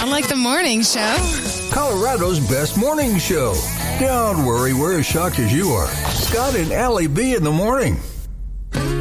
sound like the morning show. Colorado's best morning show. Don't worry, we're as shocked as you are. Scott and Allie B in the morning.